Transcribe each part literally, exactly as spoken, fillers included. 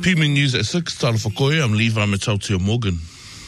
P M News at six, Tala Whakoe, I'm Lee Vametautia Morgan.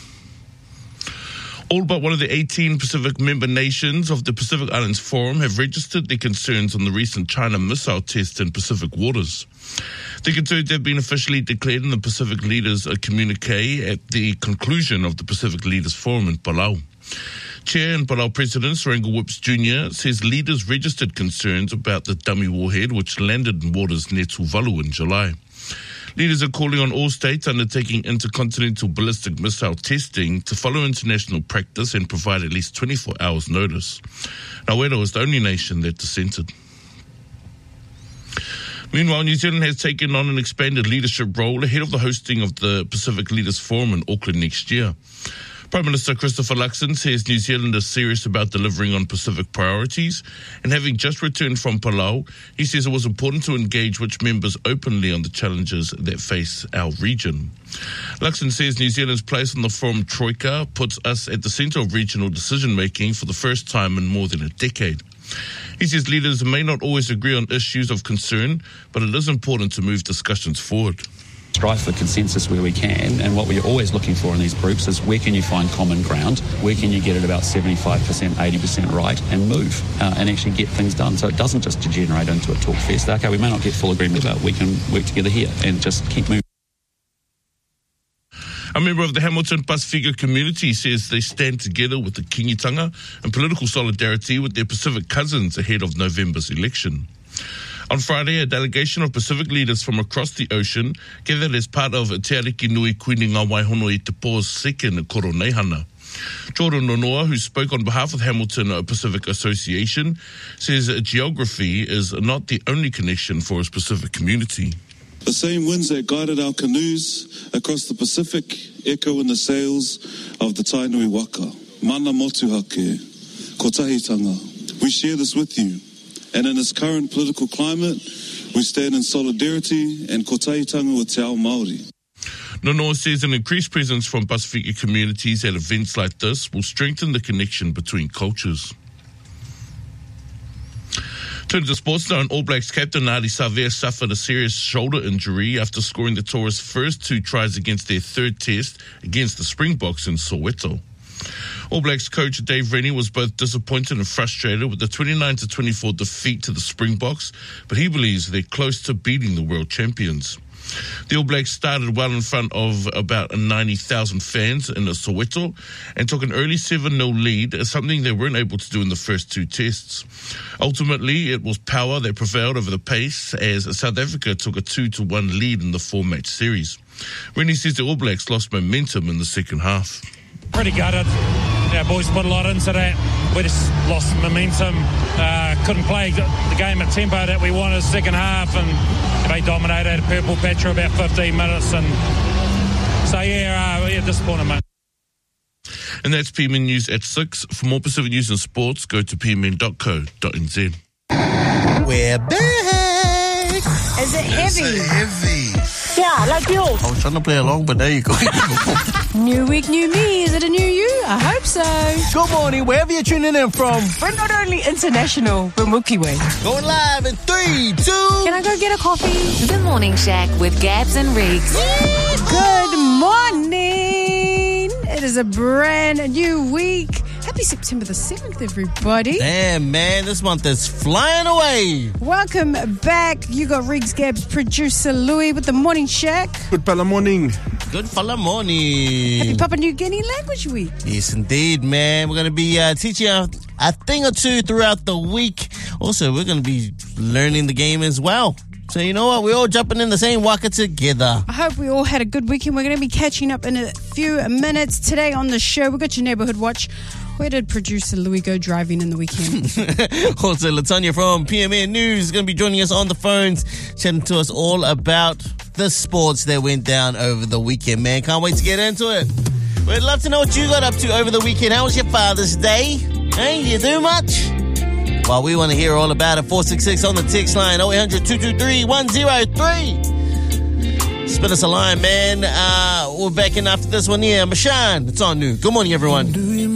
All but one of the eighteen Pacific member nations of the Pacific Islands Forum have registered their concerns on the recent China missile test in Pacific waters. The concerns have been officially declared in the Pacific Leaders Communique at the conclusion of the Pacific Leaders Forum in Palau. Chair and Palau President Serango Whips Junior says leaders registered concerns about the dummy warhead which landed in waters near Tuvalu in July. Leaders are calling on all states undertaking intercontinental ballistic missile testing to follow international practice and provide at least twenty-four hours notice. Nauru is the only nation that dissented. Meanwhile, New Zealand has taken on an expanded leadership role ahead of the hosting of the Pacific Leaders Forum in Auckland next year. Prime Minister Christopher Luxon says New Zealand is serious about delivering on Pacific priorities, and having just returned from Palau, he says it was important to engage which members openly on the challenges that face our region. Luxon says New Zealand's place on the Forum Troika puts us at the centre of regional decision-making for the first time in more than a decade. He says leaders may not always agree on issues of concern, but it is important to move discussions forward. Strive for consensus where we can, and what we're always looking for in these groups is where can you find common ground, where can you get it about seventy-five percent, eighty percent right, and move uh, and actually get things done. So it doesn't just degenerate into a talk fest. Okay, we may not get full agreement, but we can work together here and just keep moving. A member of the Hamilton Pasifika community says they stand together with the Kingitanga and political solidarity with their Pacific cousins ahead of November's election. On Friday, a delegation of Pacific leaders from across the ocean gathered as part of Te Ariki Nui Kuini Ngā Waihono i Te Pō's second Koroneihana. Jordan Nonoa, who spoke on behalf of Hamilton Pacific Association, says geography is not the only connection for his Pacific community. The same winds that guided our canoes across the Pacific echo in the sails of the Tainui Waka. Mana motuhake, kotahitanga. We share this with you. And in this current political climate, we stand in solidarity and kotahitanga with Te Ao Māori. Nonoa says an increased presence from Pasifika communities at events like this will strengthen the connection between cultures. Turning to sports now, and All Blacks captain Ardie Savea suffered a serious shoulder injury after scoring the Tourists' first two tries against their third test against the Springboks in Soweto. All Blacks coach Dave Rennie was both disappointed and frustrated with the twenty-nine to twenty-four defeat to the Springboks, but he believes they're close to beating the world champions. The All Blacks started well in front of about ninety thousand fans in Soweto and took an early seven nil lead, something they weren't able to do in the first two tests. Ultimately, it was power that prevailed over the pace as South Africa took a two to one lead in the four-match series. Rennie says the All Blacks lost momentum in the second half. Pretty gutted. Our boys put a lot into that. We just lost momentum. Uh, couldn't play the game at tempo that we wanted second half, and they dominated Purple Patch for about fifteen minutes. And so, yeah, uh, yeah, disappointed, mate. And that's P M N News at six. For more Pacific News and sports, go to p m n dot co dot n z. We're back. Is it heavy? Is it heavy? Yeah, like yours. I was trying to play along, but there you go. New week, new me. Is it a new you? I hope so. Good morning, wherever you're tuning in from. We're not only international, we're Milky Way. Going live in three, two. Can I go get a coffee? The Morning Shack with Gabs and Riggs. Good morning. It is a brand new week. Happy September the seventh, everybody. Damn, man, this month is flying away. Welcome back. You got Riggs, Gabs, producer Louis with the Morning Shack. Good fella morning. Good fella morning. Happy Papua New Guinea Language Week. Yes, indeed, man. We're going to be uh, teaching a, a thing or two throughout the week. Also, we're going to be learning the game as well. So you know what? We're all jumping in the same waka together. I hope we all had a good weekend. We're going to be catching up in a few minutes. Today on the show, we've got your Neighbourhood Watch. Where did producer Louis go driving in the weekend? Also, Latanya from P M N News is going to be joining us on the phones, chatting to us all about the sports that went down over the weekend, man. Can't wait to get into it. We'd love to know what you got up to over the weekend. How was your Father's Day? Hey, did you do much? Well, we want to hear all about it. four six six on the text line, oh eight hundred, two two three, one oh three. Spit us a line, man. Uh, we're back in after this one here. Mashan, it's on new. Good morning, everyone.